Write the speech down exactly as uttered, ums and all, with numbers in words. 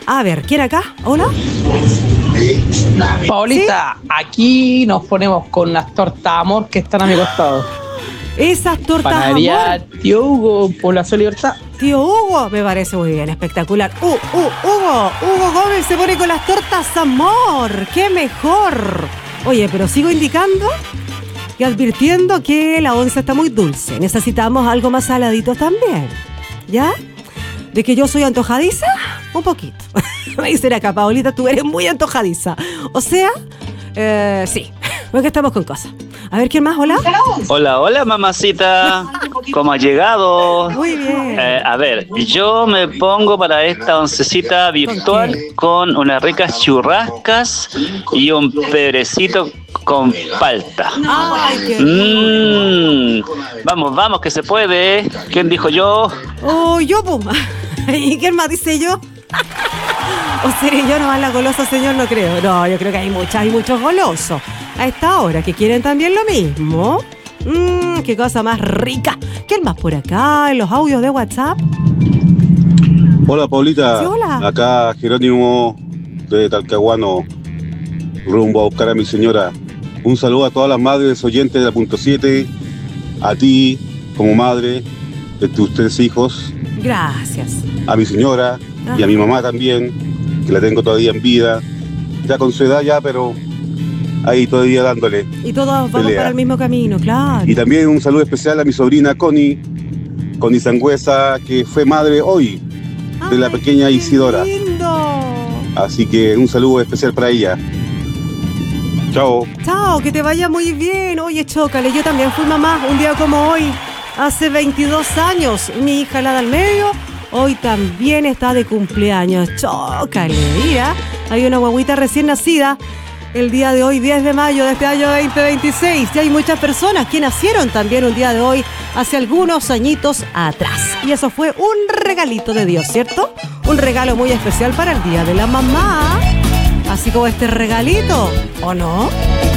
A ver, ¿quién acá? ¿Hola? Paulita, ¿sí? Aquí nos ponemos con las tortas amor que están a mi costado. Esas tortas Panadería amor. Tío Hugo, Población Libertad. Tío Hugo, me parece muy bien, espectacular. Uh, uh, Hugo, Hugo Gómez se pone con las tortas amor. ¡Qué mejor! Oye, pero sigo indicando y advirtiendo que la once está muy dulce. Necesitamos algo más saladito también. ¿Ya? ¿De que yo soy antojadiza? Un poquito. Me dicen acá, Paolita, tú eres muy antojadiza. O sea, eh, sí, porque estamos con cosas. A ver, ¿quién más? ¿Hola? Hola, hola, mamacita. ¿Cómo ha llegado? Muy bien. Eh, a ver, yo me pongo para esta oncecita virtual con unas ricas churrascas y un pedrecito con palta. Ay, qué Mmm. Vamos, vamos, que se puede. ¿Quién dijo yo? Oh, yo, pum. ¿Y quién más dice yo? ¿O seré yo nomás la golosa, señor? No creo. No, yo creo que hay muchas, hay muchos golosos a esta hora que quieren también lo mismo. Mmm, qué cosa más rica. ¿Quién más por acá en los audios de WhatsApp? Hola, Paulita. Sí, hola. Acá Jerónimo de Talcahuano, rumbo a buscar a mi señora. Un saludo a todas las madres oyentes de la punto siete, a ti como madre de tus tres hijos, Gracias. a mi señora Ajá. y a mi mamá también, que la tengo todavía en vida, ya con su edad ya, pero ahí todavía dándole. Y todos vamos pelea. para el mismo camino, claro. Y también un saludo especial a mi sobrina Connie, Connie Sangüesa, que fue madre hoy de la Ay, pequeña qué Isidora. lindo. Así que un saludo especial para ella. Chao. Chao, que te vaya muy bien. Oye, chócale, yo también fui mamá un día como hoy, hace veintidós años. Mi hija, la del medio, hoy también está de cumpleaños. Chócale, mira, hay una guaguita recién nacida el día de hoy, diez de mayo de este año veinte veintiséis. Y hay muchas personas que nacieron también un día de hoy, hace algunos añitos atrás. Y eso fue un regalito de Dios, ¿cierto? Un regalo muy especial para el Día de la Mamá. Así como este regalito, ¿o no?